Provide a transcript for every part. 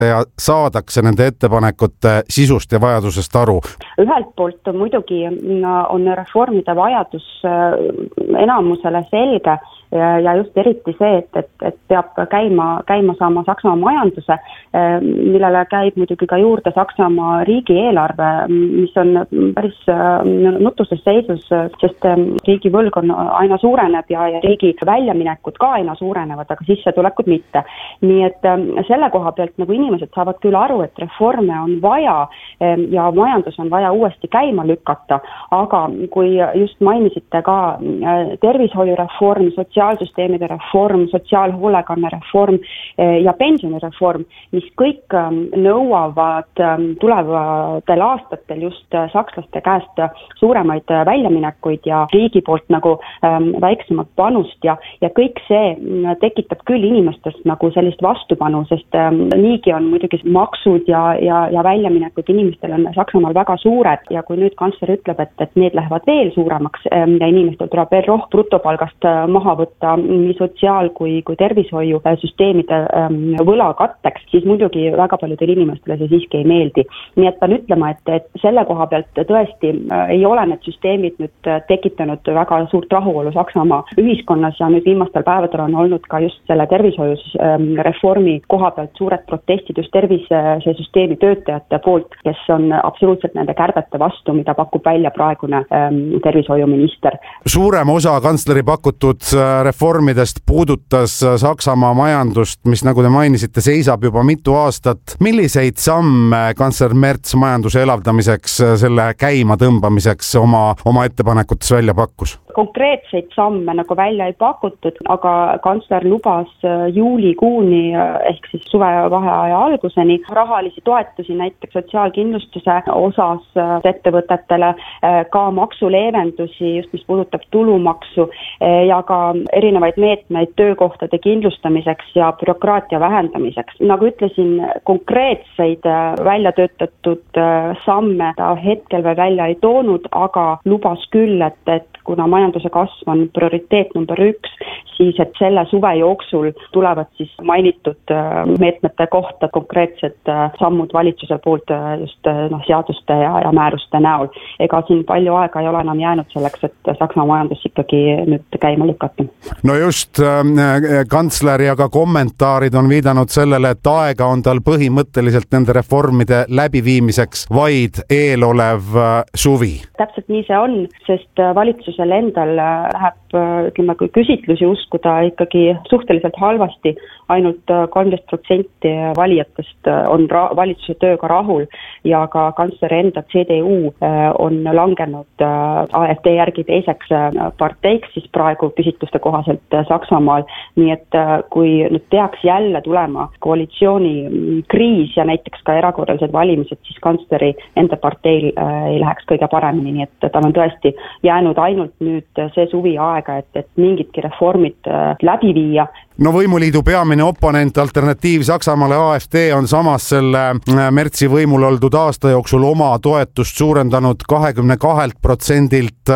ja saadakse nende ettepanekute sisust ja vajadusest aru? Ühelt poolt muidugi on reformide vajadus enamusele selge ja just eriti see, et peab käima saama Saksamaa majanduse, millele käib muidugi ka juurde Saksamaa riigieelarve, mis on päris nutuses seisus, sest riigi võlg on aina suureneb ja riigi väljaminekud ka aina suurenevad, aga sissetulekud mitte. Nii et selle koha pealt nagu inimesed saavad küll aru, et reforme on vaja ja majandus on vaja uuesti käima lükata, aga kui just mainisite ka tervishoiureform, sotsiaalsüsteemide reform, sotsiaalhoolekanne reform ja pensionireform, mis kõik nõuavad tulevatel aastatel just sakslaste käest suuremaid väljaminekuid ja riigi poolt nagu väiksemat panust ja kõik see tekitab küll inimestest nagu sellist vastupanu, sest niigi on muidugi maksud ja väljaminekud inimestel on Saksamaal väga suured ja kui nüüd kantsler ütleb, et need lähevad veel suuremaks ja inimestel tuleb veel rohkem brutopalgast maha võtta nii sotsiaal- kui tervishoiusüsteemide võla katteks, siis muidugi väga paljudel inimestele see siiski ei meeldi. Nii et pean ütlema, et selle koha pealt tõesti ei ole need süsteemid nüüd tekitanud väga suurt rahulolu Saksamaa ühiskonnas ja nüüd viimastel päevadel on olnud ka just selle tervishoiusreformi koha pealt suured protestid just tervisesüsteemi töötajate poolt, kes on absoluutselt nende kärbete vastu, mida pakub välja praegune tervishoiuminister. Suurem osa kantsleri pakutud reformidest puudutas Saksamaa majandust, mis nagu te mainisite, seisab juba mitu aastat. Milliseid samme kantsler Merz majanduse elavdamiseks, selle käima tõmbamiseks oma ettepanekutes välja pakkus? Konkreetseid samme nagu välja ei pakutud, aga kantsler lubas juulikuuni ehk siis suvevaheaja alguseni rahalisi toetusi näiteks sotsiaalkindlustuse osas ettevõtetele, ka maksuleevendusi, just mis puudutab tulumaksu ja ka erinevaid meetmeid töökohtade kindlustamiseks ja bürokraatia vähendamiseks. Nagu ütlesin, konkreetseid välja töötatud samme ta hetkel veel välja ei toonud, aga lubas küll, et kuna majanduse kasv on prioriteet number 1, siis et selle suve jooksul tulevad siis mainitud meetmete kohta konkreetsed sammud valitsuse poolt just seaduste ja määruste näol. Ega siin palju aega ei ole enam jäänud selleks, et Saksamaa majandus ikkagi nüüd käima lükata. No just kantsler ja ka kommentaarid on viidanud sellele, et aega on tal põhimõtteliselt nende reformide läbiviimiseks vaid eelolev suvi. Täpselt nii see on, sest valitsusel endal läheb, ütleme, kui küsitlusi uskuda ikkagi suhteliselt halvasti, ainult 13% valijatest on valitsuse tööga rahul ja ka kantsleri enda CDU on langenud AfD järgi teiseks parteiks siis praegu küsitluste kohaselt Saksamaal, nii et kui nüüd peaks jälle tulema koalitsiooni kriis ja näiteks ka erakorralised valimised, siis kantsleri enda parteil ei läheks kõige paremini, nii et tal on tõesti jäänud ainult nüüd see suvi aega, et mingidki reformid läbi viia. No võimuliidu peamine oponent Alternatiiv Saksamaale AfD on samas selle Merzi võimul oldud aasta jooksul oma toetust suurendanud 22%-lt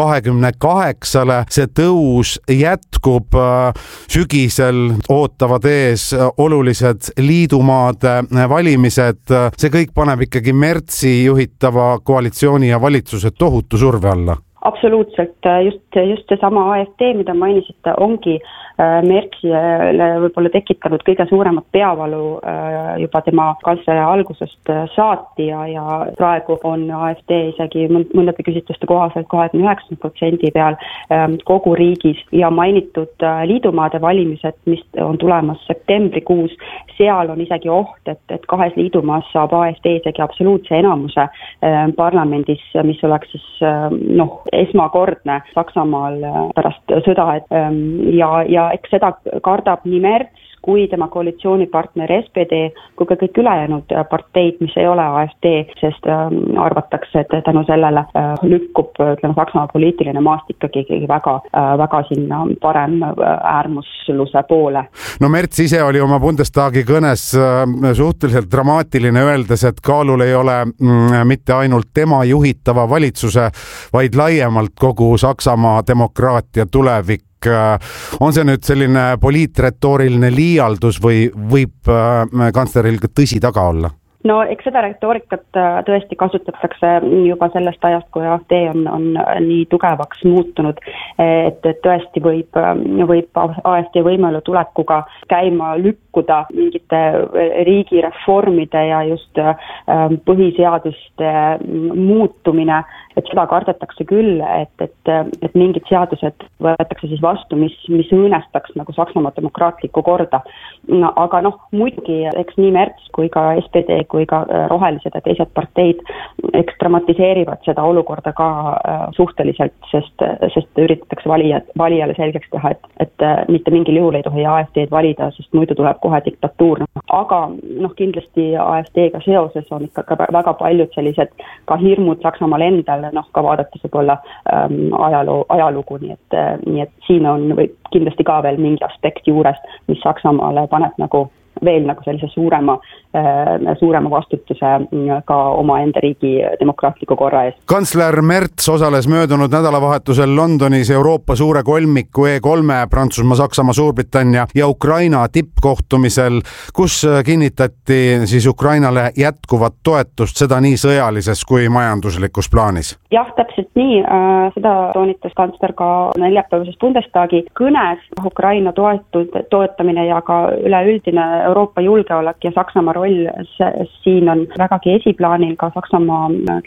28%. See tõus jätkub, sügisel ootavad ees olulised liidumaade valimised. See kõik paneb ikkagi Merzi juhitava koalitsiooni ja valitsuse tohutu surve alla. Absoluutselt, just seesama AfD, mida mainisite, ongi Merzile võib-olla tekitanud kõige suuremat peavalu juba tema kantsleri algusest saati ja praegu on AfD isegi mõndade küsitluste kohaselt 29% peal kogu riigis ja mainitud liidumaade valimised, mis on tulemas septembrikuus, seal on isegi oht, et 2 liidumaas saab AfD isegi absoluutse enamuse parlamendis, mis oleks siis esmakordne Saksamaal pärast sõda ja eks seda kardab nii Merz kui tema koalitsioonipartner SPD, kui ka kõik ülejäänud parteid, mis ei ole AfD, sest arvatakse, et tänu sellele lükkub Saksamaa poliitiline maast ikkagi väga sinna parem äärmusluse poole. No Merz ise oli oma Bundestagi kõnes suhteliselt dramaatiline, öeldes, et kaalul ei ole mitte ainult tema juhitava valitsuse, vaid laiemalt kogu Saksamaa demokraatia tulevik. On see nüüd selline poliitretooriline liialdus või võib kantsleril ka tõsi taga olla? No eks seda retoorikat tõesti kasutatakse juba sellest ajast, kui AfD on nii tugevaks muutunud, et tõesti võib AfD võimule tulekuga käima lükkuda mingite riigireformide ja just põhiseaduste muutumine, et seda kardetakse küll, et mingid seadused võetakse siis vastu, mis õõnestaks nagu Saksamaa demokraatlikku korda. No, aga muidugi, eks nii Merz kui ka SPD kui ka rohelised ja teised parteid dramatiseerivad seda olukorda ka suhteliselt, sest üritatakse valijale selgeks teha, et mitte mingil juhul ei tohi AfD-d valida, sest muidu tuleb kohe diktatuur. Aga kindlasti AfD-ga seoses on ikka väga paljud sellised ka hirmud Saksamaal endal, ka vaadates võib-olla ajalugu, nii et siin on kindlasti ka veel mingi aspekt juures, mis Saksamaale paneb veel sellise suurema vastutuse ka oma enda riigi demokraatliku korra ees. Kantsler Merz osales möödunud nädalavahetusel Londonis Euroopa suure kolmiku E3, Prantsusmaa, Saksamaa, Suurbritannia ja Ukraina tippkohtumisel, kus kinnitati siis Ukrainale jätkuvat toetust, seda nii sõjalises kui majanduslikus plaanis. Jah, täpselt nii. Seda toonitas kantsler ka neljapäevases Bundestagi kõnes. Ukraina toetamine ja ka üleüldine Euroopa julgeolek ja Saksamaa roll siin on vägagi esiplaanil ka Saksamaa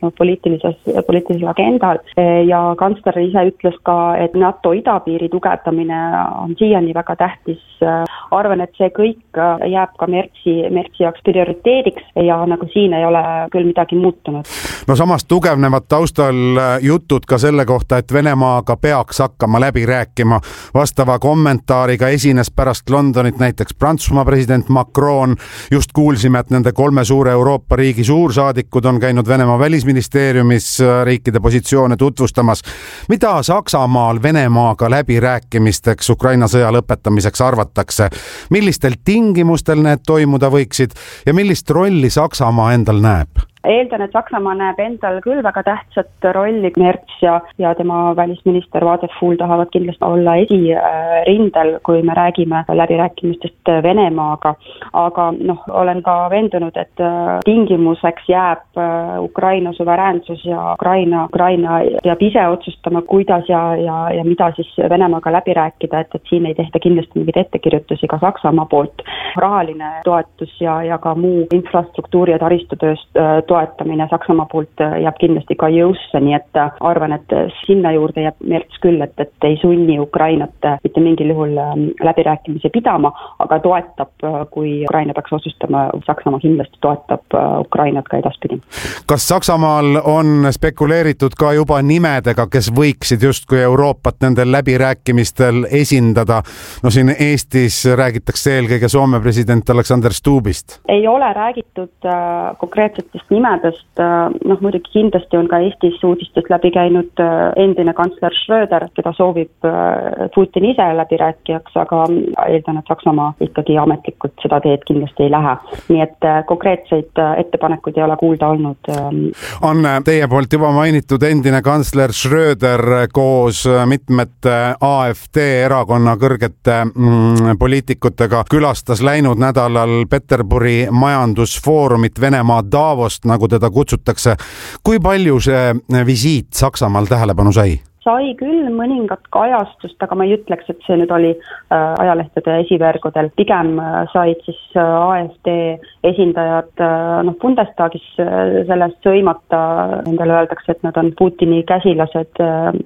poliitilisel agendal ja kantsler ise ütles ka, et NATO idapiiri tugevdamine on siiani väga tähtis. Arvan, et see kõik jääb ka Merzi jaoks prioriteediks ja siin ei ole küll midagi muutunud. No samas tugevnevad taustal jutud ka selle kohta, et Venemaaga peaks hakkama läbi rääkima. Vastava kommentaariga esines pärast Londonit näiteks Prantsusmaa president Macron. Just kuulsime, et nende 3 suure Euroopa riigi suursaadikud on käinud Venemaa välisministeeriumis riikide positsioone tutvustamas. Mida Saksamaal Venemaaga läbirääkimisteks Ukraina sõja lõpetamiseks arvatakse? Millistel tingimustel need toimuda võiksid ja millist rolli Saksamaa endal näeb? Eeldan, et Saksamaa näeb endal küll väga tähtsat rolli. Merz ja tema välisminister Wadefuhl tahavad kindlasti olla esirindel, kui me räägime läbirääkimistest Venemaaga. Aga olen ka veendunud, et tingimuseks jääb Ukraina suveräänsus ja Ukraina peab ise otsustama, kuidas ja mida siis Venemaaga läbi rääkida, et siin ei tehta kindlasti mingeid ettekirjutusi ka Saksamaa poolt. Rahaline toetus ja ka muu infrastruktuuri ja taristutööst toetamine Saksamaa poolt jääb kindlasti ka jõusse, nii et arvan, et sinna juurde jääb Merz küll, et ei sunni Ukrainat mitte mingil juhul läbirääkimisi pidama, aga toetab, kui Ukraina peaks otsustama, Saksamaa kindlasti toetab Ukrainat ka edaspidi. Kas Saksamaal on spekuleeritud ka juba nimedega, kes võiksid justkui Euroopat nendel läbirääkimistel esindada? No siin Eestis räägitakse eelkõige Soome president Alexander Stubbist. Ei ole räägitud konkreetsetest nimedest, muidugi kindlasti on ka Eestis uudistest läbi käinud endine kantsler Schröder, keda soovib Putin ise läbirääkijaks, aga eeldan, et Saksamaa ikkagi ametlikult seda teed kindlasti ei lähe. Nii et konkreetseid ettepanekuid ei ole kuulda olnud. On teie poolt juba mainitud endine kantsler Schröder koos mitmete AfD erakonna kõrgete poliitikutega külastas läinud nädalal Peterburi majandusfoorumit Venemaa Davost, nagu teda kutsutakse. Kui palju see visiit Saksamaal tähelepanu sai? Sai küll mõningat kajastust, aga ma ei ütleks, et see nüüd oli ajalehtede esivergudel. Pigem said siis AfD esindajad Bundestagis sellest sõimata. Nendele öeldakse, et nad on Putini käsilased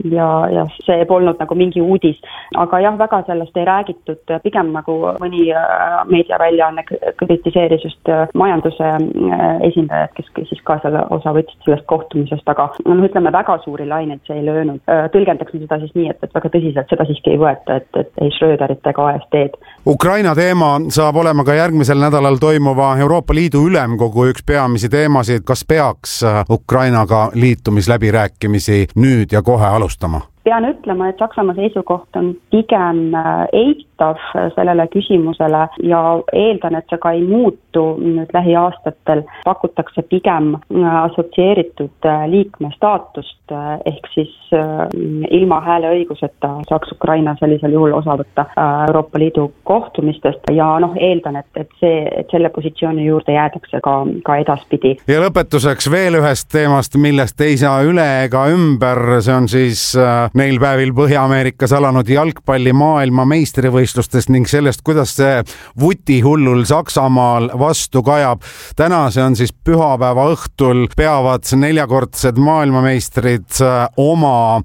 ja see polnud nagu mingi uudis. Aga jah, väga sellest ei räägitud. Pigem nagu mõni meediaväljaanne kritiseeris just majanduse esindajad, kes siis ka selle osa võtsid sellest kohtumisest, aga ütleme, väga suuri laineid see ei löönud. Tõlgendaksime seda siis nii, et väga tõsiselt seda siiski ei võeta, et ei Schröderit ega AfD-d. Ukraina teema saab olema ka järgmisel nädalal toimuva Euroopa Liidu ülemkogu üks peamisi teemasid. Kas peaks Ukrainaga liitumisläbirääkimisi nüüd ja kohe alustama? pean ütlema, et Saksamaa seisukoht on pigem eitav sellele küsimusele ja eeldan, et see ka ei muutu nüüd lähiaastatel. Pakutakse pigem assotsieeritud liikme staatust ehk siis ilma hääleõiguseta saaks Ukraina sellisel juhul osa võtta Euroopa Liidu kohtumistest ja eeldan, et selle positsiooni juurde jäädakse ka edaspidi. Ja lõpetuseks veel ühest teemast, millest ei saa üle ega ümber, see on siis neil päevil Põhja-Ameerikas alanud jalgpalli maailma meistrivõistlustest ning sellest, kuidas see vutihullul Saksamaal vastu kajab. Täna see on siis pühapäeva õhtul peavad 4-kordsed maailmameistrid oma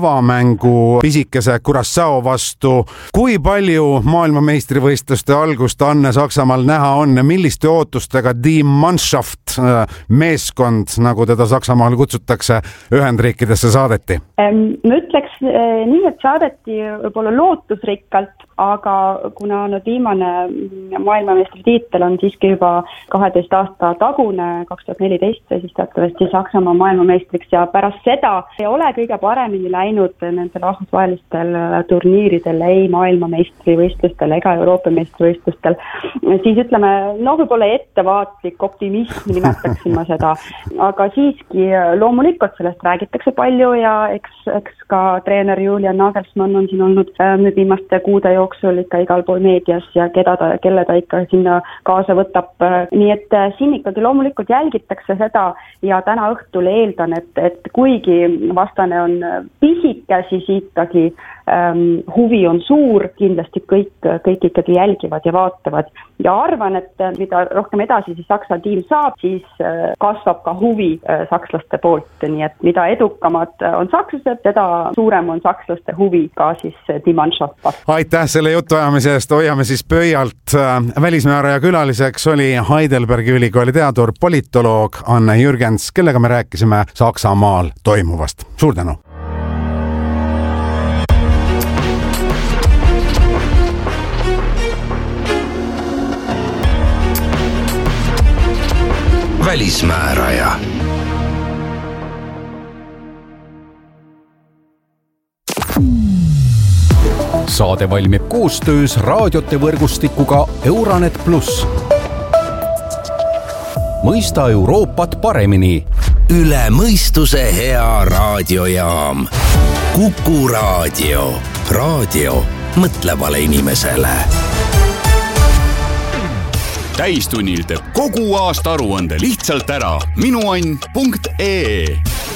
avamängu pisikese Curaçao vastu. Kui palju maailmameistrivõistluste algust Anne Saksamaal näha on? Milliste ootustega Die Mannschaft meeskond, nagu teda Saksamaal kutsutakse, Ühendriikidesse saadeti? Ma ütleks nii, et saadeti võib-olla lootusrikkalt, aga kuna viimane maailmameistritiitel on siiski juba 12 aasta tagune, 2014, siis teatavasti Saksamaa maailmameistriks ja pärast seda ei ole kõige paremini läinud nendel rahvusvahelistel turniiridel, ei maailmameistrivõistlustel ega Euroopa meistrivõistlustel. Siis ütleme, võib-olla ettevaatlik optimism nimetaksin ma seda, aga siiski loomulikult sellest räägitakse palju ja eks ka treener Julian Nagelsmann on siin olnud viimaste kuude jooksul ikka igal pool meedias ja kelle ta ikka sinna kaasa võtab. Nii et siin ikkagi loomulikult jälgitakse seda ja täna õhtul eeldan, et kuigi vastane on pisike, siis ikkagi huvi on suur, kindlasti kõik ikkagi jälgivad ja vaatavad ja arvan, et mida rohkem edasi siis Saksa tiim saab, siis kasvab ka huvi sakslaste poolt, nii et mida edukamad on sakslased, seda suurem on sakslaste huvi ka siis Die Mannschaft. Aitäh selle jutuajamise eest, hoiame siis pöialt. Välismääraja külaliseks oli Heidelbergi ülikooli teadur, politoloog Anne Jürgens, kellega me rääkisime Saksamaal toimuvast. Suur tänu! Välismääraja. Saade valmib koostöös raadiote võrgustikuga Euranet Plus. Mõista Euroopat paremini. Üle mõistuse hea raadiojaam. Kuku raadio. Raadio mõtlevale inimesele. Täistunnil teeb kogu aasta aruande lihtsalt ära. Minuann.ee.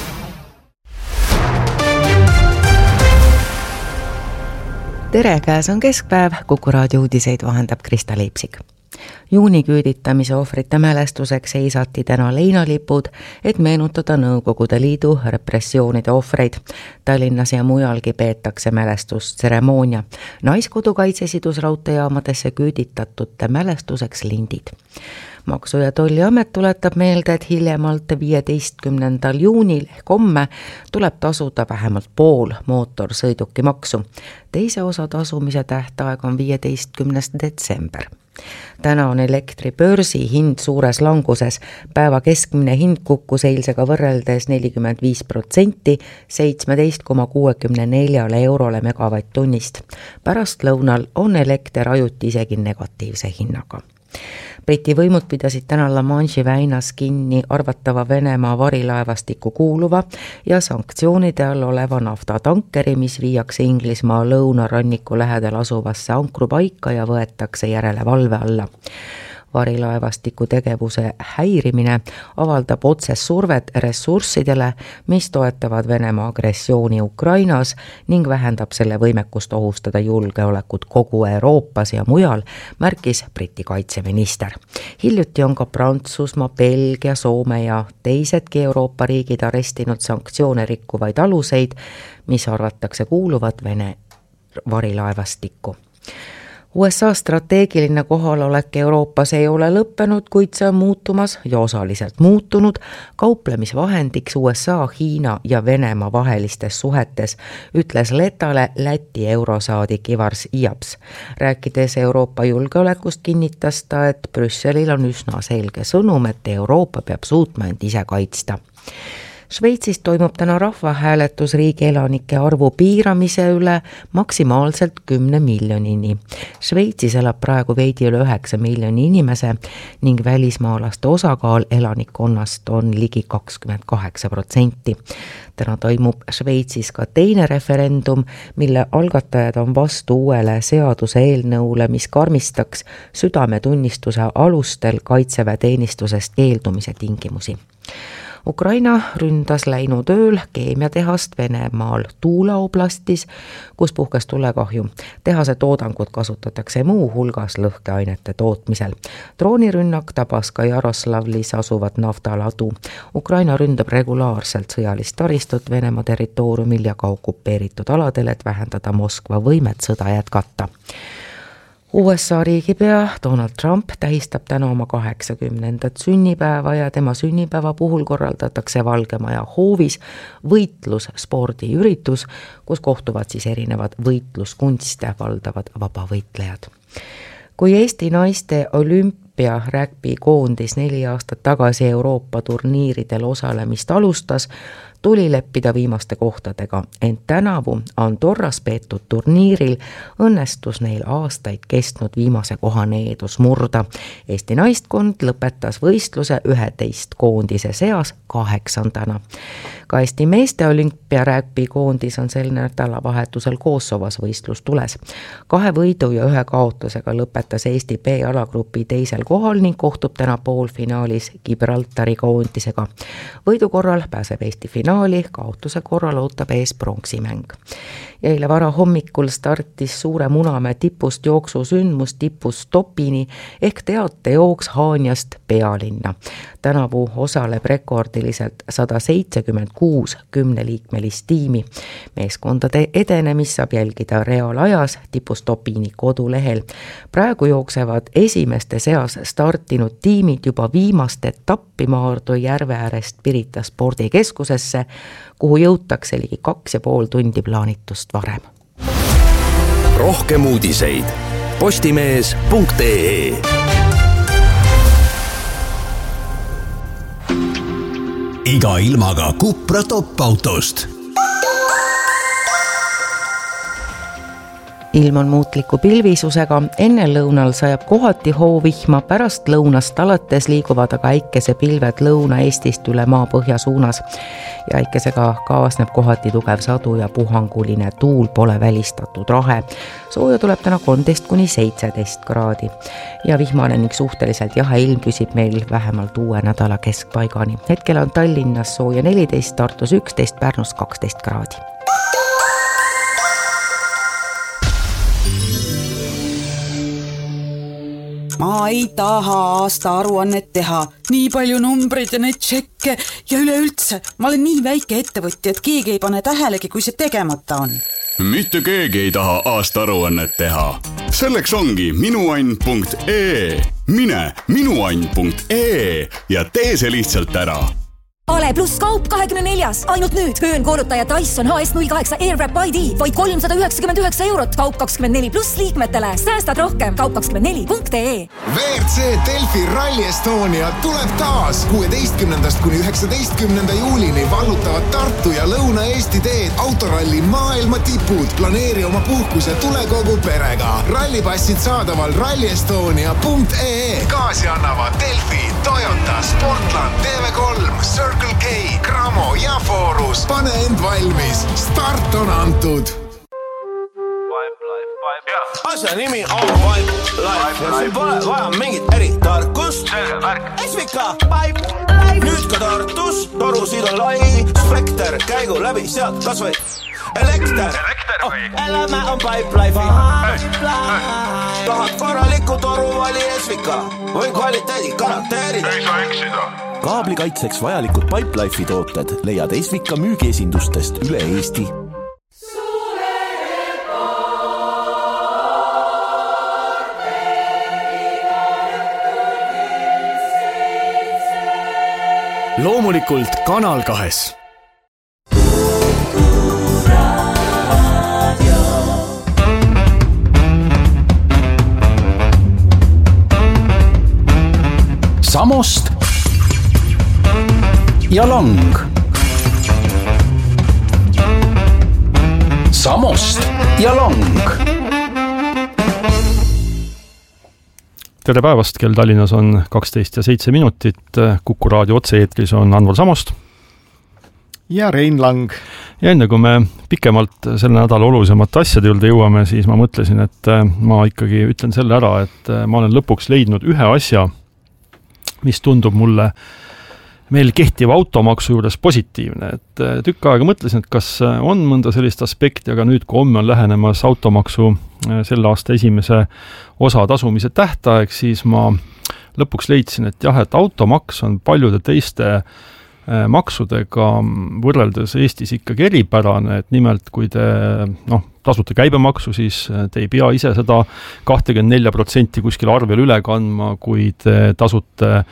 Tere, käes on keskpäev, Kuku raadio uudiseid vahendab Krista Leipsik. Juuniküüditamise ohvrite mälestuseks seisati täna leinalipud, et meenutada Nõukogude Liidu repressioonide ohvreid. Tallinnas ja mujalgi peetakse mälestustseremoonia. Naiskodu kaitsesidus raudteejaamadesse küüditatute mälestuseks lindid. Maksu- ja Tolliamet tuletab meelde, et hiljemalt 15. juunil ehk homme tuleb tasuda vähemalt pool mootorsõidukimaksu. Teise osa tasumise tähtaeg on 15. detsember. Täna on elektribörsi hind suures languses. Päeva keskmine hind kukkus eilsega võrreldes 45%, 17,64 eurole megavatt-tunnist. Pärast lõunal on elekter ajuti isegi negatiivse hinnaga. Briti võimud pidasid täna La Manche'i väinas kinni arvatava Venemaa varilaevastikku kuuluva ja sanktsioonide all oleva naftatankeri, mis viiakse Inglismaa lõunaranniku lähedal asuvasse ankrupaika ja võetakse järelevalve alla. Varilaevastiku tegevuse häirimine avaldab otsest survet ressurssidele, mis toetavad Venemaa agressiooni Ukrainas ning vähendab selle võimekust ohustada julgeolekut kogu Euroopas ja mujal, märkis Briti kaitseminister. Hiljuti on ka Prantsusmaa, Belgia, Soome ja teisedki Euroopa riigid arestinud sanktsioone rikkuvaid aluseid, mis arvatakse kuuluvat Vene varilaevastikku. USA strateegiline kohalolek Euroopas ei ole lõppenud, kuid see on muutumas ja osaliselt muutunud kauplemisvahendiks USA, Hiina ja Venemaa vahelistes suhetes, ütles Letale Läti eurosaadik Ivars Iaps. Rääkides Euroopa julgeolekust kinnitas ta, et Brüsselil on üsna selge sõnum, et Euroopa peab suutma end ise kaitsta. Šveitsis toimub täna rahvahääletus riigi elanike arvu piiramise üle maksimaalselt 10 miljonini. Šveitsis elab praegu veidi üle 9 miljoni inimese ning välismaalaste osakaal elanikkonnast on ligi 28%. Täna toimub Šveitsis ka teine referendum, mille algatajad on vastu uuele seaduse eelnõule, mis karmistaks südametunnistuse alustel kaitseväeteenistusest keeldumise tingimusi. Ukraina ründas läinud ööl keemiatehast Venemaal Tuula oblastis, kus puhkes tulekahju. Tehase toodangut kasutatakse muu hulgas lõhkeainete tootmisel. Droonirünnak tabas ka Jaroslavlis asuvat naftaladu. Ukraina ründab regulaarselt sõjalist taristut Venemaa territooriumil ja ka okupeeritud aladel, et vähendada Moskva võimet sõda jätkata. USA riigipea Donald Trump tähistab täna oma 80. sünnipäeva ja tema sünnipäeva puhul korraldatakse Valgemaja hoovis võitlusspordiüritus, kus kohtuvad siis erinevad võitluskunste valdavad vabavõitlejad. Kui Eesti naiste olümpia-räkpi koondis 4 aastat tagasi Euroopa turniiridel osalemist alustas, tuli leppida viimaste kohtadega, ent tänavu Andorras peetud turniiril õnnestus neil aastaid kestnud viimase koha needus murda. Eesti naistkond lõpetas võistluse 11 koondise seas 8. Ka Eesti meeste olümpiaräkpi koondis on sel nädalavahetusel Kosovos võistlustules. 2 võidu ja 1 kaotusega lõpetas Eesti B-alagrupi 2. kohal ning kohtub täna poolfinaalis Gibraltari koondisega. Võidu korral pääseb Eesti finaali, kaotuse korral ootab ees pronksimäng. Ja eile vara hommikul startis Suure Munamäe tipust jooksusündmus tipust Topini ehk teatejooks Haanjast Pealinna. Tänavu osaleb rekordiliselt 176 10-liikmelist tiimi. Meeskondade edenemist saab jälgida reaalajas tipust Topini kodulehel. Praegu jooksevad esimeste seas startinud tiimid juba viimast etappi Maardu järve äärest Pirita spordikeskusesse, kuhu jõutakse ligi 2,5 tundi plaanitust varem. Rohkem uudiseid postimees.ee. Iga ilmaga Cupra top-autost. Ilm on muutliku pilvisusega, enne lõunal sajab kohati hoovihma, pärast lõunast alates liiguvad aga äikesepilved Lõuna-Eestist üle maa põhja suunas ja äikesega kaasneb kohati tugev sadu ja puhanguline tuul pole välistatud rahe. Sooja tuleb täna 13–17 kraadi ja vihmane ning suhteliselt jahe ilm püsib meil vähemalt uue nädala keskpaigani. Hetkel on Tallinnas sooja 14, Tartus 11, Pärnus 12 kraadi. Ma ei taha aasta aruannet teha, nii palju numbreid ja neid tšekke ja üleüldse, ma olen nii väike ettevõtja, et keegi ei pane tähelegi, kui see tegemata on. Mitte keegi ei taha aasta aruannet teha. Selleks ongi minuann.ee. Mine minuann.ee ja tee see lihtsalt ära. Ale pluss kaup 24. Ainult nüüd höönkoolutaja Dyson HS08 Airwrap ID vaid 399 €. Kaup 24 pluss liikmetele. Säästad rohkem. Kaup24.ee. WRC Delfi Rally Estonia tuleb taas 16.–19. juulini vallutavad Tartu ja Lõuna-Eesti teed autoralli maailma tipud. Planeeri oma puhkus ja tule kogu perega. Rallipassid saadaval rallyestonia.ee. Gaasi annavad Delfi, Toyota, Sportland, TV3, Circle K, Kramo ja Forus. Pane end valmis. Start on antud. Asja nimi on Pipe Life ja siin pole vaja mingit eritarkust. Esvika Pipe Life. Nüüd ka Tartus, torusid on lai, spekter, käigu läbi sealt kas või elekter. Elämä on Pipe Life. Tahad korralikku toru vali Esvika või kvaliteedi garanteerida. Ei saa eksida. Kaablikaitseks vajalikud Pipelife'i tooted leiad Esvika müügiesindustest üle Eesti. Loomulikult Kanal 2. Samost ja lang. Samost ja Lang. Tere päevast, kell Tallinnas on 12:07. Kuku raadio otse-eetris on Anvar Samost ja Rein Lang. Ja enne kui me pikemalt selle nädala olulisemate asjade juurde jõuame, siis ma mõtlesin, et ma ikkagi ütlen selle ära, et ma olen lõpuks leidnud ühe asja, mis tundub mulle meil kehtiva automaksu juures positiivne. Et tükk aega mõtlesin, et kas on mõnda sellist aspekti, aga nüüd, kui homme on lähenemas automaksu selle aasta esimese osa tasumise tähtaeg, siis ma lõpuks leidsin, et jah, et automaks on paljude teiste maksudega võrreldes Eestis ikkagi eripärane, et nimelt kui te tasute käibemaksu, siis te ei pea ise seda 24% kuskil arvel üle kandma, kui te tasute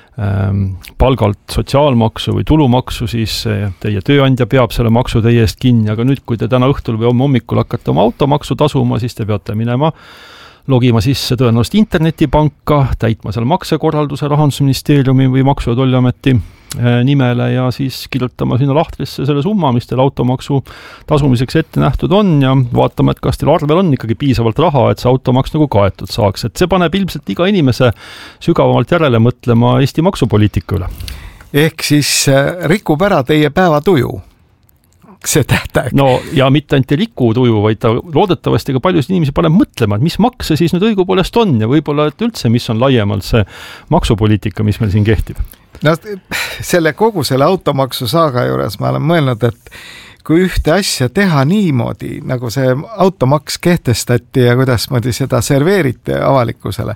palgalt sotsiaalmaksu või tulumaksu, siis teie tööandja peab selle maksu teie eest kinni, aga nüüd, kui te täna õhtul või homme hommikul hakkate oma automaksu tasuma, siis te peate minema logima sisse tõenäoliselt internetipanka, täitma seal maksekorralduse Rahandusministeeriumi või Maksu- ja Tolliameti nimele ja siis kirjutama sinna lahtrisse selle summa, mis teil automaksu tasumiseks ette nähtud on ja vaatama, et kas teil arvel on ikkagi piisavalt raha, et see automaks nagu kaetud saaks. Et see paneb ilmselt iga inimese sügavamalt järele mõtlema Eesti maksupoliitika üle. Ehk siis rikub ära teie päevatuju see tähtaeg. No ja mitte ainult ei riku tuju, vaid ta loodetavasti ka paljus inimesi paneb mõtlema, et mis makse siis nüüd õigupoolest on ja võib-olla et üldse, mis on laiemalt see maksupoliitika, mis meil siin kehtib. No kogu selle automaksu saaga juures ma olen mõelnud, et kui ühte asja teha niimoodi, nagu see automaks kehtestati ja kuidas moodi seda serveeriti avalikkusele,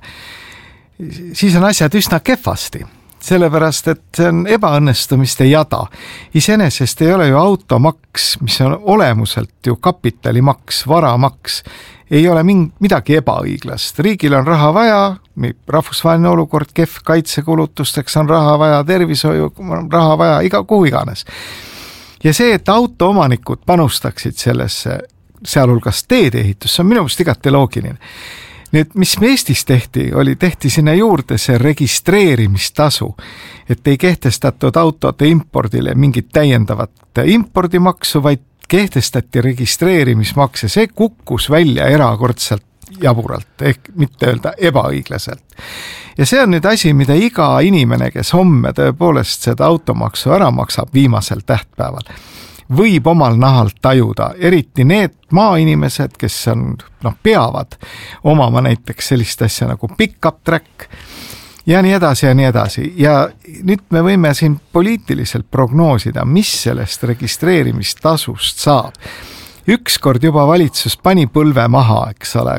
siis on asjad üsna kehvasti. Sellepärast, et see on ebaõnnestumiste jada. Iseenesest ei ole ju automaks, mis on olemuselt ju kapitalimaks, varamaks, ei ole midagi ebaõiglast. Riigil on raha vaja, rahvusvaheline olukord, kehv kaitsekulutusteks on raha vaja, tervishoiu on raha vaja, kuhu iganes. Ja see, et autoomanikud panustaksid sellesse, sealhulgas teedeehitus, see on minu meelest igati loogiline. Nüüd, mis Eestis tehti sinna juurde see registreerimistasu, et ei kehtestatud autode impordile mingit täiendavat impordimaksu, vaid kehtestati registreerimismakse. See kukkus välja erakordselt jaburalt, ehk mitte öelda ebaõiglaselt. Ja see on nüüd asi, mida iga inimene, kes homme tõepoolest seda automaksu ära maksab viimasel tähtpäeval, võib omal nahalt tajuda, eriti need maainimesed, kes peavad omama näiteks sellist asja nagu pick-up track ja nii edasi ja nii edasi. Ja nüüd me võime siin poliitiliselt prognoosida, mis sellest registreerimistasust saab. Ükskord juba valitsus pani põlve maha, eks ole,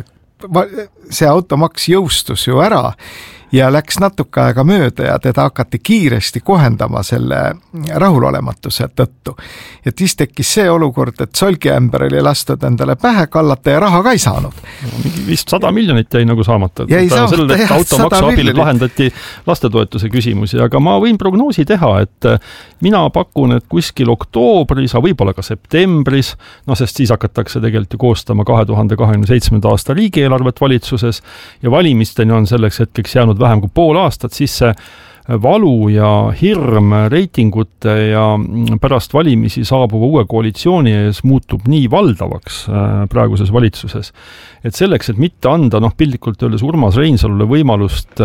see automaks jõustus ju ära ja läks natuke aega mööda ja teda hakati kiiresti kohendama selle rahulolematuse tõttu. Ja siis tekkis see olukord, et solgiämber oli lastud endale pähe kallata ja raha ka ei saanud. Vist 100 miljonit jäi nagu saamata. Jäi saamata, jah, 100 automaksu abil lahendati lastetoetuse küsimusi, aga ma võin prognoosi teha, et mina pakun, et kuskil oktoobris, võib-olla ka septembris, sest siis hakatakse tegelikult ju koostama 2027. aasta riigieelarvet valitsuses ja valimisteni on selleks hetkeks jäänud vähem kui pool aastat, siis see valu ja hirm reitingute ja pärast valimisi saabuva uue koalitsiooni ees muutub nii valdavaks praeguses valitsuses, et selleks, et mitte anda piltlikult öeldes Urmas Reinsalule võimalust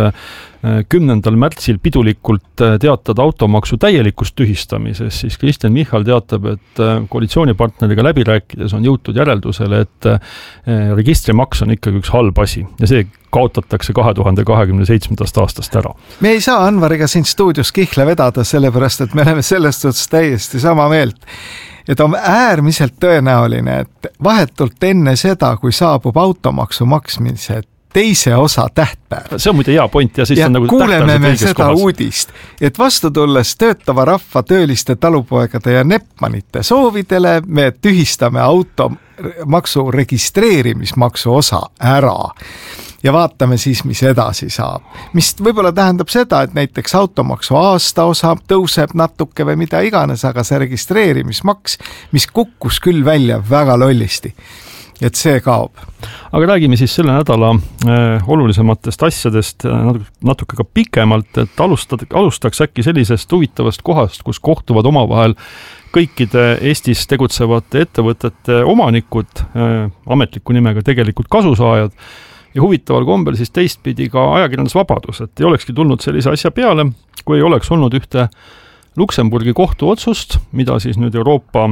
10. märtsil pidulikult teatada automaksu täielikust tühistamises, siis Kristen Michal teatab, et koalitsioonipartneriga läbi rääkides on jõutud järeldusele, et registrimaks on ikkagi üks halb asi ja see kaotatakse 2027. aastast ära. Me ei saa Anvariga siin stuudios kihla vedada, sellepärast, et me oleme sellest otsast täiesti sama meelt. Et on äärmiselt tõenäoline, et vahetult enne seda, kui saabub automaksu maksmise teise osa tähtpäev. See on muide hea point ja siis ja on nagu kuuleme me seda uudist, et vastu tulles töötava rahva tööliste talupoegade ja nepmanite soovidele me tühistame automaksu registreerimismaksu osa ära. Ja vaatame siis, mis edasi saab. Mis võib-olla tähendab seda, et näiteks automaksu aasta osa tõuseb natuke või mida iganes, aga see registreerimismaks, mis kukkus küll välja väga lollisti. et see kaob. Aga räägime siis selle nädala olulisematest asjadest natuke ka pikemalt, et alustaks äkki sellisest huvitavast kohast, kus kohtuvad omavahel kõikide Eestis tegutsevate ettevõtete omanikud, ametliku nimega tegelikult kasusaajad, ja huvitaval kombel siis teistpidi ka ajakirjandusvabadus, et ei olekski tulnud sellise asja peale, kui ei oleks olnud ühte Luksemburgi kohtuotsust, mida siis nüüd Euroopa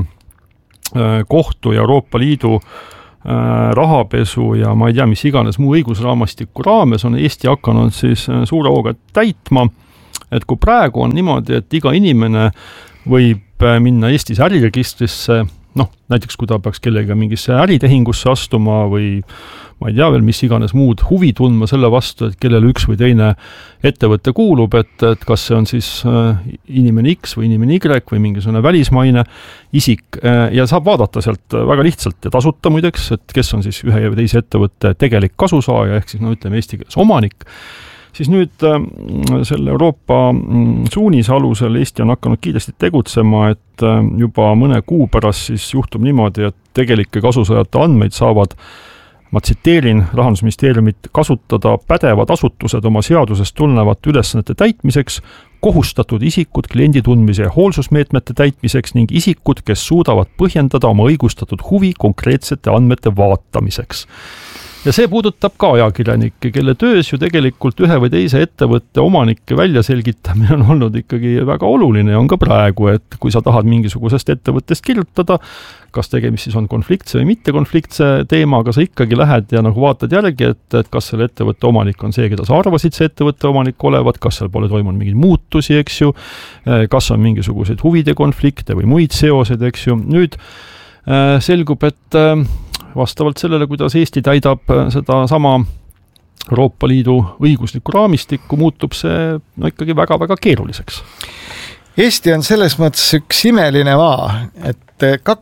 kohtu ja Euroopa Liidu rahapesu ja ma ei tea, mis iganes muu õigusraamastiku raames on Eesti hakanud siis suure hooga täitma, et kui praegu on niimoodi, et iga inimene võib minna Eestis äriregistrisse, näiteks kui ta peaks kellega mingisse äritehingusse astuma või ma ei tea veel, mis iganes muud huvi tundma selle vastu, et kellele üks või teine ettevõte kuulub, et kas see on siis inimene X või inimene Y või mingisugune välismaine isik ja saab vaadata sealt väga lihtsalt ja tasuta muideks, et kes on siis ühe või teise ettevõtte tegelik kasusaaja, ehk siis ütleme eesti keeles omanik, siis nüüd selle Euroopa suunise alusel Eesti on hakanud kiiresti tegutsema, et juba mõne kuu pärast siis juhtub niimoodi, et tegelike kasusaajate andmeid saavad, ma tsiteerin Rahandusministeeriumit, kasutada pädevad asutused oma seadusest tulenevate ülesannete täitmiseks, kohustatud isikud kliendi tundmise ja hoolsusmeetmete täitmiseks ning isikud, kes suudavad põhjendada oma õigustatud huvi konkreetsete andmete vaatamiseks. Ja see puudutab ka ajakirjanikke, kelle töös ju tegelikult ühe või teise ettevõtte omanike väljaselgitamine on olnud ikkagi väga oluline ja on ka praegu, et kui sa tahad mingisugusest ettevõttest kirjutada, kas tegemist siis on konfliktse või mitte konfliktse teemaga, sa ikkagi lähed ja vaatad järgi, et kas selle ettevõtte omanik on see, keda sa arvasid see ettevõtte omanik olevat, kas seal pole toimunud mingeid muutusi, eks ju, kas on mingisuguseid huvide konflikte või muid seoseid, eks ju. Nüüd selgub, et vastavalt sellele, kuidas Eesti täidab seda sama Euroopa Liidu õiguslikku raamistikku, muutub see ikkagi väga-väga keeruliseks. Eesti on selles mõttes üks imeline maa, et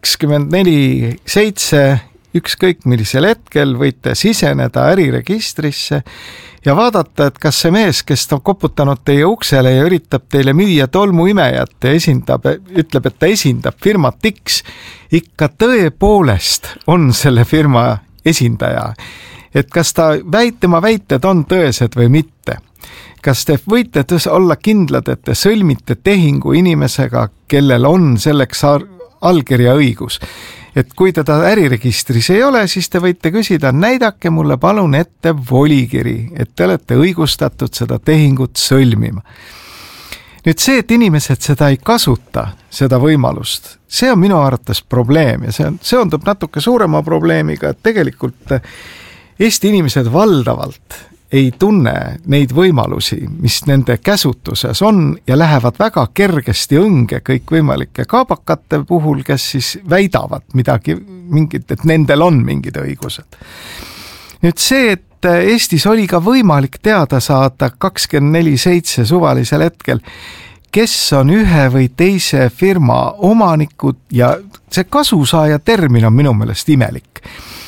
24/7 ükskõik millisel hetkel võite siseneda äriregistrisse ja vaadata, et kas see mees, kes on koputanud teie uksele ja üritab teile müüa tolmuimejat ja ütleb, et ta esindab firmat X, ikka tõepoolest on selle firma esindaja. Et kas tema väited on tõesed või mitte. Kas te võite olla kindlad, et te sõlmite tehingu inimesega, kellel on selleks allkirja õigus? Et kui teda äriregistris ei ole, siis te võite küsida, näidake mulle palun ette volikiri, et te olete õigustatud seda tehingut sõlmima. Nüüd see, et inimesed seda ei kasuta, seda võimalust, see on minu arvates probleem ja see seondub natuke suurema probleemiga, et tegelikult Eesti inimesed valdavalt ei tunne neid võimalusi, mis nende käsutuses on ja lähevad väga kergesti õnge kõikvõimalike kaabakate puhul, kes siis väidavad mingit, et nendel on mingid õigused. Nüüd see, et Eestis oli ka võimalik teada saada 24/7 suvalisel hetkel, kes on ühe või teise firma omanikud ja see kasusaaja termin on minu meelest imelik.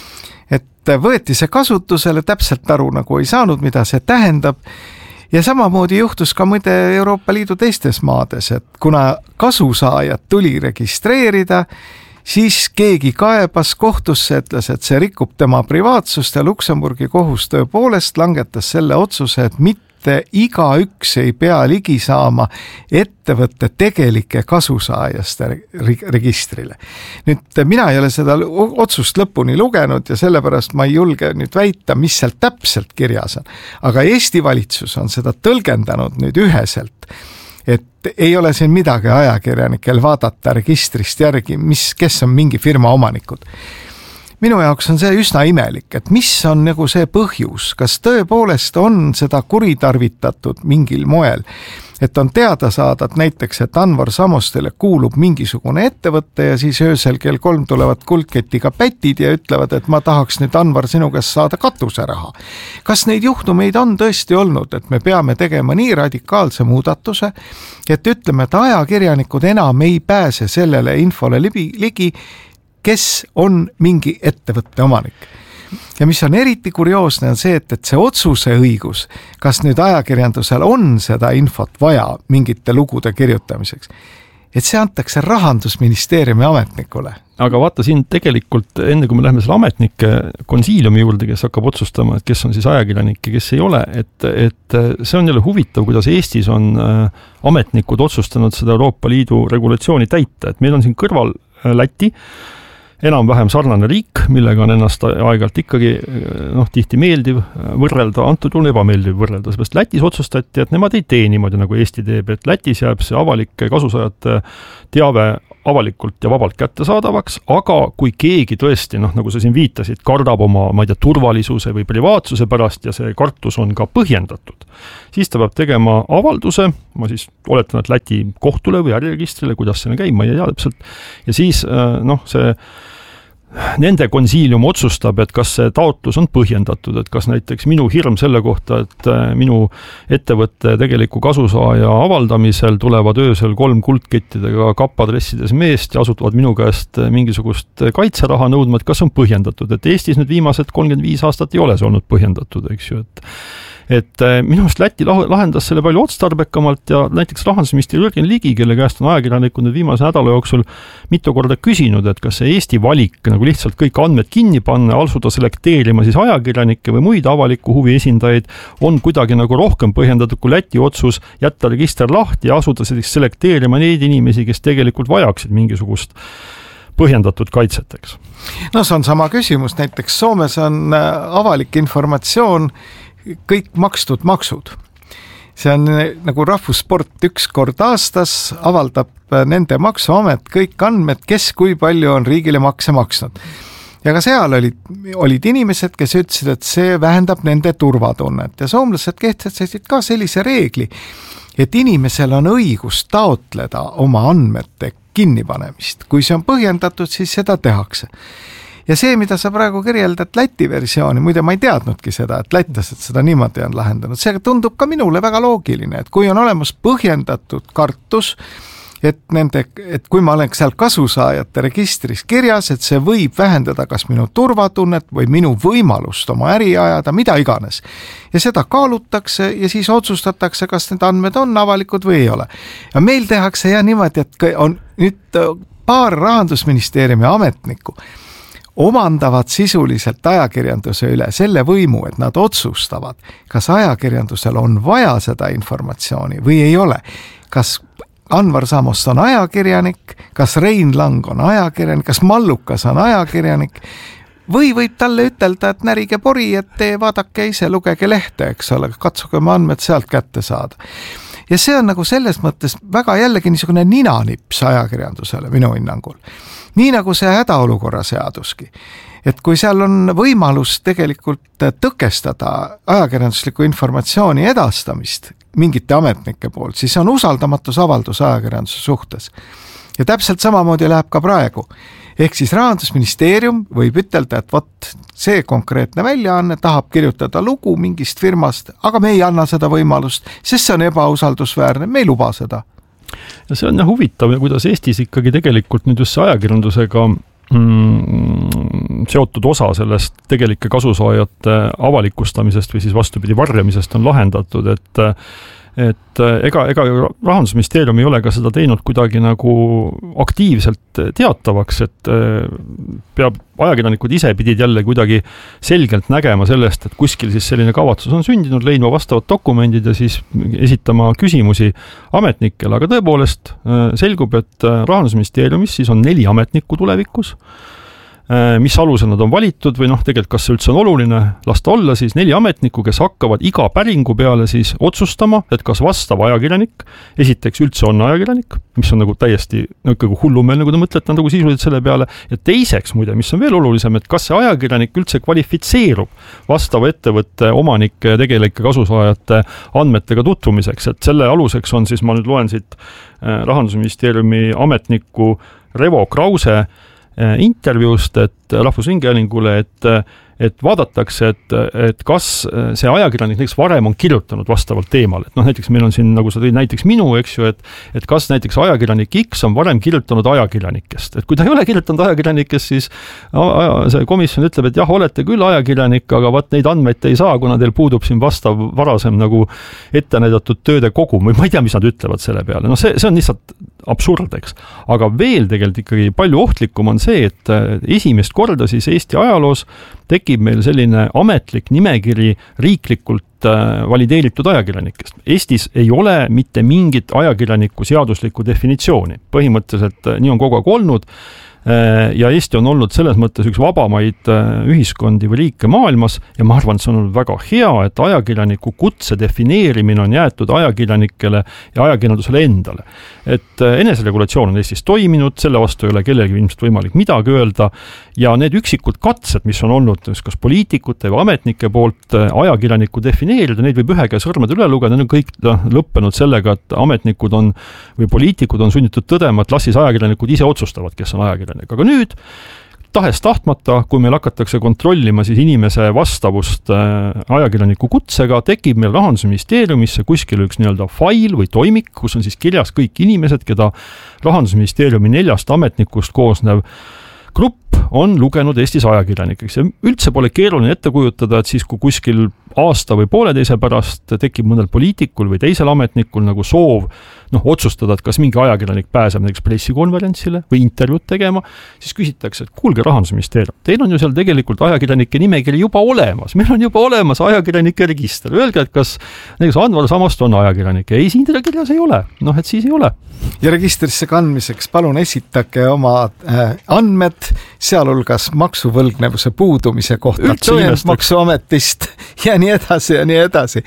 Võeti see kasutusele, täpselt aru nagu ei saanud, mida see tähendab ja samamoodi juhtus ka mõnde Euroopa Liidu teistes maades, et kuna kasusaajad tuli registreerida, siis keegi kaebas kohtusse, ütles, et see rikub tema privaatsust ja Luksemburgi kohus tõepoolest langetas selle otsuse, et mitte igaüks ei pea ligi saama ettevõtte tegelike kasusaajast registrile. Nüüd mina ei ole seda otsust lõpuni lugenud ja sellepärast ma ei julge nüüd väita, mis seal täpselt kirjas on. Aga Eesti valitsus on seda tõlgendanud nüüd üheselt, et ei ole siin midagi ajakirjanikel vaadata registrist järgi, kes on mingi firma omanikud. Minu jaoks on see üsna imelik, et mis on nagu see põhjus, kas tõepoolest on seda kuritarvitatud mingil moel, et on teada saada, et näiteks, et Anvar Samostele kuulub mingisugune ettevõtte ja siis öösel kell 3 tulevad kuldketiga pätid ja ütlevad, et ma tahaks nüüd Anvar sinu käest saada katuseraha. Kas neid juhtumeid on tõesti olnud, et me peame tegema nii radikaalse muudatuse, et ütleme, et ajakirjanikud enam ei pääse sellele infole ligi, kes on mingi ettevõtte omanik. Ja mis on eriti kurioosne on see, et see otsuse õigus, kas nüüd ajakirjandusel on seda infot vaja mingite lugude kirjutamiseks, et see antakse Rahandusministeeriumi ametnikule. aga vaata siin tegelikult, enne kui me läheme selle ametnike konsiiliumi juurde, kes hakkab otsustama, et kes on siis ajakirjanik ja kes ei ole, et see on jälle huvitav, kuidas Eestis on ametnikud otsustanud seda Euroopa Liidu regulatsiooni täita, et meil on siin kõrval Läti, enam-vähem sarnane riik, millega on ennast aeg-ajalt ikkagi tihti meeldiv võrrelda, antud juhul ebameeldiv võrrelda, seepärast Lätis otsustati, et nemad ei tee niimoodi, nagu Eesti teeb, et Lätis jääb see avalike kasusaajate teave avalikult ja vabalt kättesaadavaks, aga kui keegi tõesti, nagu sa siin viitasid, kardab oma, ma ei tea, turvalisuse või privaatsuse pärast ja see kartus on ka põhjendatud, siis ta peab tegema avalduse, ma siis oletan, et Läti kohtule või äriregistrile, kuidas see käib, ma ei tea täpselt, ja siis see nende konsiilium otsustab, et kas see taotlus on põhjendatud, et kas näiteks minu hirm selle kohta, et minu ettevõtte tegeliku kasusaaja avaldamisel tulevad öösel 3 kuldkettidega kappadressides meest ja asutavad minu käest mingisugust kaitseraha nõudma, et kas on põhjendatud, et Eestis nüüd viimased 35 aastat ei ole see olnud põhjendatud, eks ju, et minu arust Läti lahendas selle palju otstarbekamalt ja näiteks rahandusminister Jürgen Ligi, kelle käest on ajakirjanikud nüüd viimase nädala jooksul mitu korda küsinud, et kas see Eesti valik nagu lihtsalt kõik andmed kinni panna, asuda selekteerima siis ajakirjanikke või muid avaliku huvi esindajaid, on kuidagi nagu rohkem põhjendatud kui Läti otsus jätta register lahti ja asuda siis selekteerima neid inimesi, kes tegelikult vajaksid mingisugust põhjendatud kaitset, eks. No see on sama küsimus, näiteks Soomes on avalik informatsioon kõik makstud maksud. See on nagu rahvussport, 1 kord aastas avaldab nende maksuamet kõik andmed, kes kui palju on riigile makse maksnud. Ja ka seal olid inimesed, kes ütlesid, et see vähendab nende turvatunnet ja soomlased kehtestasid ka sellise reegli, et inimesel on õigus taotleda oma andmete kinnipanemist. Kui see on põhjendatud, siis seda tehakse. Ja see, mida sa praegu kirjeldad Läti versiooni, muide ma ei teadnudki seda, et lätlased seda niimoodi on lahendanud. See tundub ka minule väga loogiline, et kui on olemas põhjendatud kartus, et kui ma olen seal kasusaajate registris kirjas, et see võib vähendada kas minu turvatunnet või minu võimalust oma äri ajada, mida iganes. Ja seda kaalutakse ja siis otsustatakse, kas need andmed on avalikud või ei ole. Ja meil tehakse niimoodi, et on nüüd paar Rahandusministeeriumi ametnikku omandavad sisuliselt ajakirjanduse üle selle võimu, et nad otsustavad, kas ajakirjandusel on vaja seda informatsiooni või ei ole. Kas Anvar Samost on ajakirjanik, kas Rein Lang on ajakirjanik, kas Mallukas on ajakirjanik või võib talle ütelda, et närige pori, et te vaadake ise, lugege lehte, eks ole, katsuge oma andmed sealt kätte saada. Ja see on nagu selles mõttes väga jällegi niisugune ninanips ajakirjandusele minu hinnangul. Nii nagu see hädaolukorra seaduski. Et kui seal on võimalus tegelikult tõkestada ajakirjandusliku informatsiooni edastamist mingite ametnike poolt, siis on usaldamatusavaldus ajakirjanduse suhtes. Ja täpselt samamoodi läheb ka praegu. Ehk siis Rahandusministeerium võib ütelda, et vot see konkreetne väljaanne tahab kirjutada lugu mingist firmast, aga me ei anna seda võimalust, sest see on ebausaldusväärne, me ei luba seda. Ja see on huvitav, kuidas Eestis ikkagi tegelikult nüüd just ajakirjandusega seotud osa sellest tegelike kasusaajate avalikustamisest või siis vastupidi varjamisest on lahendatud, et ega Rahandusministeerium ei ole ka seda teinud kuidagi nagu aktiivselt teatavaks, et ajakirjanikud ise pidid jälle kuidagi selgelt nägema sellest, et kuskil siis selline kavatsus on sündinud, leidma vastavad dokumendid ja siis esitama küsimusi ametnikele, aga tõepoolest selgub, et Rahandusministeeriumis siis on 4 ametnikku tulevikus, mis alusel nad on valitud või tegelikult kas see üldse on oluline, lasta olla siis 4 ametnikku, kes hakkavad iga päringu peale siis otsustama, et kas vastav ajakirjanik esiteks üldse on ajakirjanik, mis on nagu täiesti ikkagi hullumeel, nagu te mõtlete nagu sisuliselt selle peale, ja teiseks muide, mis on veel olulisem, et kas see ajakirjanik üldse kvalifitseerub vastava ettevõtte omanike ja tegelike kasusaajate andmetega tutvumiseks, et selle aluseks on siis, ma nüüd loen siit Rahandusministeeriumi ametniku Revo Krause intervjuust, et Rahvusringhäälingule, et vaadatakse, et kas see ajakirjanik näiteks varem on kirjutanud vastavalt teemal, et näiteks meil on siin, nagu sa tõid näiteks minu, eks ju, et kas näiteks ajakirjanik X on varem kirjutanud ajakirjanikest, et kui ta ei ole kirjutanud ajakirjanikest, siis see komisjon ütleb, et jah, olete küll ajakirjanik, aga vaat neid andmeid ei saa, kuna teil puudub siin vastav varasem nagu ette näidatud tööde kogum või ma ei tea, mis nad ütlevad selle peale, see on lihtsalt absurd, eks. Aga veel tegelikult ikkagi palju ohtlikum on see, et esimest korda siis Eesti ajaloos tekib meil selline ametlik nimekiri riiklikult valideeritud ajakirjanikest. Eestis ei ole mitte mingit ajakirjaniku seaduslikku definitsiooni. Põhimõtteliselt nii on kogu aeg olnud ja Eesti on olnud selles mõttes üks vabamaid ühiskondi või riike maailmas ja ma arvan, et see on olnud väga hea, et ajakirjaniku kutse defineerimine on jäetud ajakirjanikele ja ajakirjandusele endale. Et eneseregulatsioon on Eestis toiminud, selle vastu ei ole kellelgi ilmselt võimalik midagi öelda ja need üksikud katsed, mis on olnud kas poliitikute või ametnike poolt ajakirjaniku defineerida, neid võib ühe käe sõrmede üle lugeda, need on kõik lõppenud sellega, et ametnikud on või poliitikud on sunnitud tõdema, et las siis ajakirjanikud ise otsustavad, kes on ajakirjanik. Aga nüüd, tahes tahtmata, kui meil hakatakse kontrollima siis inimese vastavust ajakirjaniku kutsega, tekib meil Rahandusministeeriumisse kuskil üks nii-öelda fail või toimik, kus on siis kirjas kõik inimesed, keda Rahandusministeeriumi 4 ametnikust koosnev grupp on lugenud Eestis ajakirjanikeks ja üldse pole keeruline ette kujutada, et siis kui kuskil aasta või pooleteise pärast tekib mõnel poliitikul või teisel ametnikul nagu soov otsustada, et kas mingi ajakirjanik pääseb näiteks pressikonverentsile või intervjuud tegema, siis küsitakse, et kuulge Rahandusministeerium, teil on ju seal tegelikult ajakirjanike nimekiri juba olemas, meil on juba olemas ajakirjanike register, öelge, et kas näiteks Anvar Samast on ajakirjanik ja ei, siin teda kirjas ei ole, et siis ei ole. Ja registrisse kandmiseks palun esitage oma andmed, sealhulgas maksuvõlgnevuse puudumise kohta Tõendmaksuametist ja nii edasi ja nii edasi.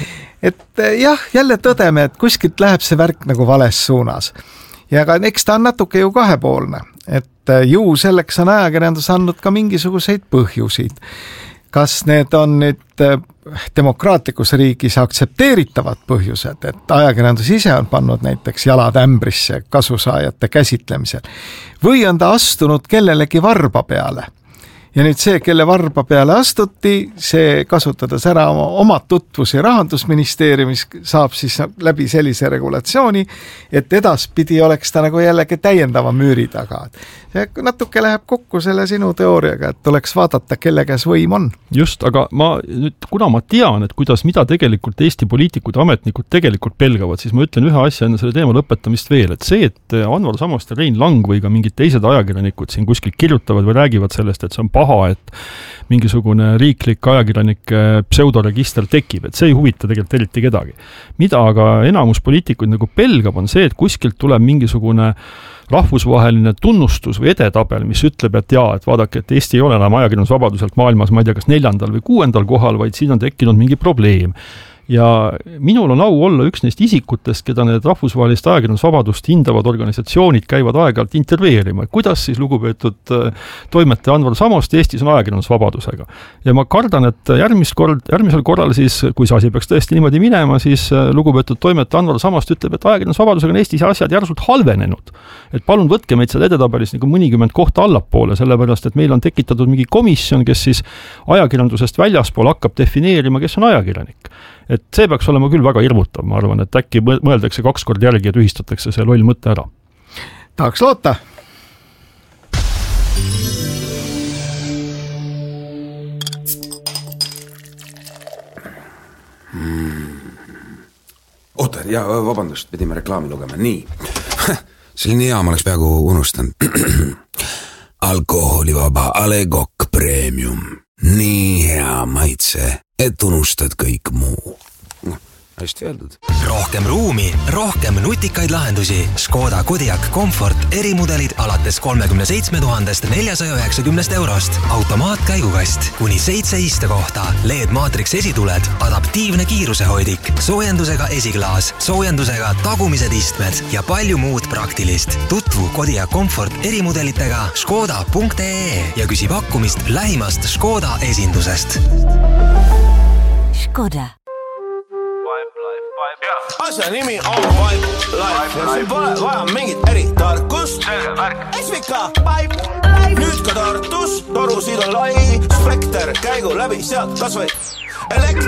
Et jah, jälle tõdeme, et kuskilt läheb see värk nagu vales suunas. Ja ka eks ta on natuke ju kahepoolne, et ju selleks on ajakirjandus andnud ka mingisuguseid põhjusid. Kas need on nüüd demokraatlikus riigis aktsepteeritavad põhjused, et ajakirjandus ise on pannud näiteks jalad ämbrisse kasusaajate käsitlemisel või on ta astunud kellelegi varba peale? Ja nüüd see, kelle varba peale astuti, see kasutades ära oma tutvusi Rahandusministeeriumis, saab siis läbi sellise regulatsiooni, et edaspidi oleks ta nagu jällegi täiendava müüri taga. Ja natuke läheb kokku selle sinu teooriaga, et tuleks vaadata, kelle käes võim on. Just, aga kuna ma tean, et mida tegelikult Eesti poliitikud ja ametnikud tegelikult pelgavad, siis ma ütlen ühe asja enne selle teema lõpetamist veel, et see, et Anvar Samast ja Rein Lang või ka mingid teised ajakirjanikud siin kuskil kirjutavad või räägivad sellest, et see on paha, et mingisugune riiklik ajakirjanike pseudoregister tekib, et see ei huvita tegelikult eriti kedagi. Mida aga enamus poliitikuid nagu pelgab on see, et kuskilt tuleb mingisugune rahvusvaheline tunnustus või edetabel, mis ütleb, et et vaadake, et Eesti ei ole enam ajakirjandusvabaduselt maailmas, ma ei tea, kas 4. või 6. kohal, vaid siin on tekkinud mingi probleem. Ja minul on au olla üks neist isikutest, keda need rahvusvahelist ajakirjandusvabadust hindavad organisatsioonid käivad aeg-ajalt interveerima. Kuidas siis lugupeetud toimetaja Anvar Samast Eestis on ajakirjandusvabadusega? Ja ma kardan, et järgmisel korral siis, kui see asi peaks tõesti niimoodi minema, siis lugupeetud toimetaja Anvar Samast ütleb, et ajakirjandusvabadusega on Eestis asjad järsult halvenenud. Et palun võtke meid seal edetabelis nagu mõnikümmend kohta allapoole, sellepärast, et meil on tekitatud mingi komisjon, kes siis ajakirjandusest väljaspool hakkab defineerima, kes on ajakirjanik. Et see peaks olema küll väga hirmutav, ma arvan, et äkki mõeldakse 2 korda järgi ja tühistatakse see loll mõte ära. Tahaks loota. Oota, vabandust, pidime reklaami lugema. Nii, selline hea, ma oleks peaaegu unustanud. Alkoholivaba A. Le Coq Premium. Nii hea maitse, et unustad kõik muu. Hästi öeldud. Rohkem ruumi, rohkem nutikaid lahendusi. Škoda Kodiaq Comfort erimudelid alates 37 490 eurost. Automaatkäigukast, kuni 7 istekohta, LED Matrix esituled, adaptiivne kiirusehoidik, soojendusega esiklaas, soojendusega tagumised istmed ja palju muud praktilist. Tutvu Kodiaq Comfort erimudelitega škoda.ee ja küsi pakkumist lähimast Škoda esindusest. Škoda. Asja nimi on Vibe Life ja siin pole vaja mingit eritarkust. SVK Vibe Nüüd ka Tartus, torusid on lai, Spekter käigu läbi sealt kas või